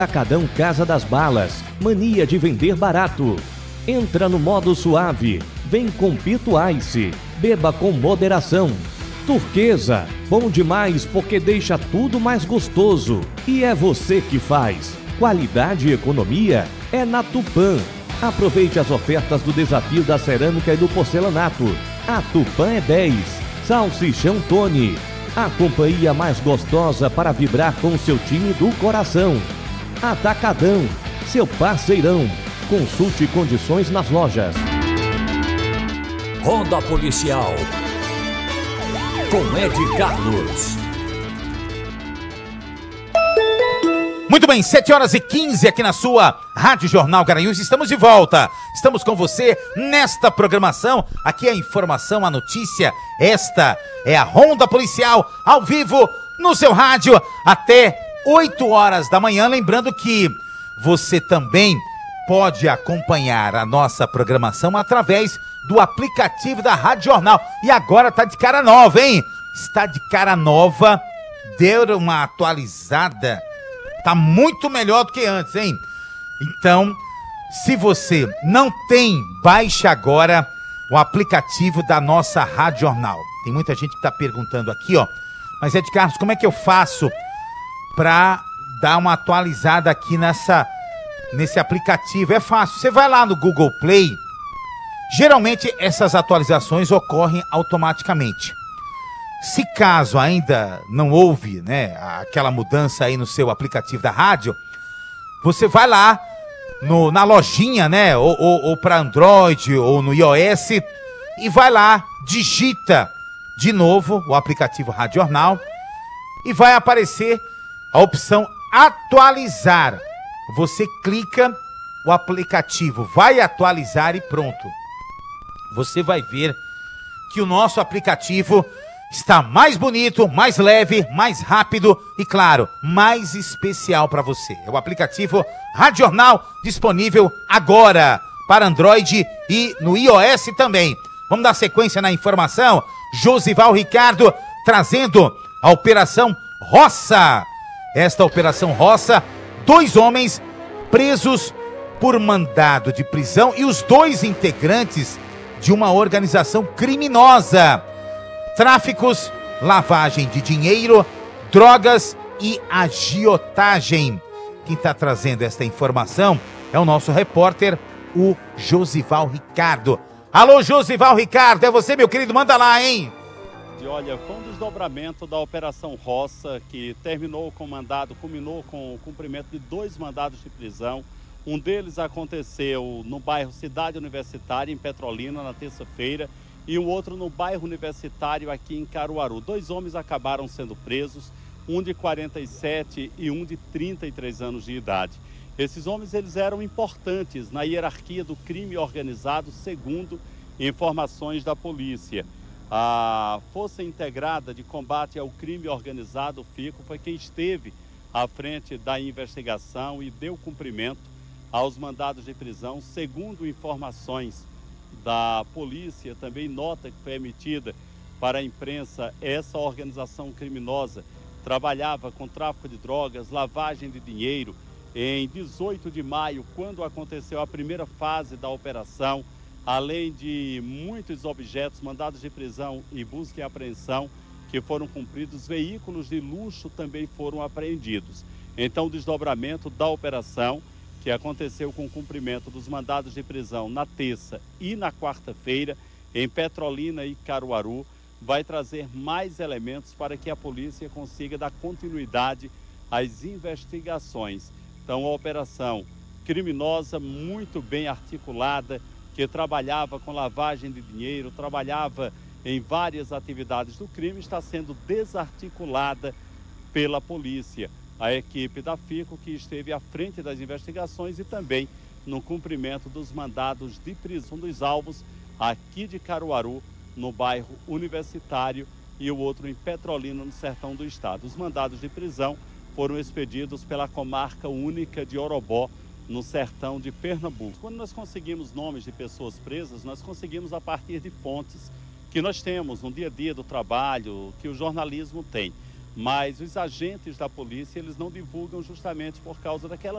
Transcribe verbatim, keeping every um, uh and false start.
Atacadão Casa das Balas, mania de vender barato. Entra no modo suave, vem com Pito Ice, beba com moderação. Turquesa, bom demais porque deixa tudo mais gostoso. E é você que faz. Qualidade e economia é na Tupã. Aproveite as ofertas do desafio da cerâmica e do porcelanato. A Tupã é dez. Salsichão Tony, a companhia mais gostosa para vibrar com seu time do coração. Atacadão, seu parceirão. Consulte condições nas lojas. Ronda Policial com Ed Carlos. Muito bem, sete horas e quinze aqui na sua Rádio Jornal Garanhuns. Estamos de volta. Estamos com você nesta programação. Aqui é a informação, a notícia. Esta é a Ronda Policial ao vivo no seu rádio até oito horas da manhã. Lembrando que você também pode acompanhar a nossa programação através do aplicativo da Rádio Jornal. E agora tá de cara nova, hein? Está de cara nova. Deu uma atualizada. Tá muito melhor do que antes, hein? Então, se você não tem, baixe agora o aplicativo da nossa Rádio Jornal. Tem muita gente que tá perguntando aqui, ó. Mas, Ed Carlos, como é que eu faço pra dar uma atualizada aqui nessa, nesse aplicativo? É fácil. Você vai lá no Google Play. Geralmente, essas atualizações ocorrem automaticamente. Se caso ainda não houve, né, aquela mudança aí no seu aplicativo da rádio, você vai lá no, na lojinha, né, ou, ou, ou para Android ou no iOS e vai lá, digita de novo o aplicativo Rádio Jornal e vai aparecer a opção atualizar. Você clica, o aplicativo vai atualizar e pronto. Você vai ver que o nosso aplicativo está mais bonito, mais leve, mais rápido e, claro, mais especial para você. É o aplicativo Rádio Jornal, disponível agora para Android e no iOS também. Vamos dar sequência na informação. Josival Ricardo trazendo a Operação Roça. Esta Operação Roça, dois homens presos por mandado de prisão e os dois integrantes de uma organização criminosa. Tráficos, lavagem de dinheiro, drogas e agiotagem. Quem está trazendo esta informação é o nosso repórter, o Josival Ricardo. Alô, Josival Ricardo, é você, meu querido? Manda lá, hein? E olha, foi um desdobramento da Operação Roça, que terminou com mandado, culminou com o cumprimento de dois mandados de prisão. Um deles aconteceu no bairro Cidade Universitária, em Petrolina, na terça-feira, e o outro no bairro Universitário, aqui em Caruaru. Dois homens acabaram sendo presos, um de quarenta e sete e um de trinta e três anos de idade. Esses homens eles eram importantes na hierarquia do crime organizado, segundo informações da polícia. A Força Integrada de Combate ao Crime Organizado, FICO, foi quem esteve à frente da investigação e deu cumprimento aos mandados de prisão, segundo informações da polícia. Também nota que foi emitida para a imprensa. Essa organização criminosa trabalhava com tráfico de drogas, lavagem de dinheiro. Em dezoito de maio, quando aconteceu a primeira fase da operação, além de muitos objetos, mandados de prisão e busca e apreensão que foram cumpridos, veículos de luxo também foram apreendidos. Então, o desdobramento da operação, que aconteceu com o cumprimento dos mandados de prisão na terça e na quarta-feira, em Petrolina e Caruaru, vai trazer mais elementos para que a polícia consiga dar continuidade às investigações. Então, a operação criminosa muito bem articulada, que trabalhava com lavagem de dinheiro, trabalhava em várias atividades do crime, está sendo desarticulada pela polícia. A equipe da FICO, que esteve à frente das investigações e também no cumprimento dos mandados de prisão dos alvos aqui de Caruaru, no bairro Universitário, e o outro em Petrolina, no sertão do estado. Os mandados de prisão foram expedidos pela comarca única de Orobó, no sertão de Pernambuco. Quando nós conseguimos nomes de pessoas presas, nós conseguimos a partir de fontes que nós temos no dia a dia do trabalho, que o jornalismo tem. Mas os agentes da polícia, eles não divulgam justamente por causa daquela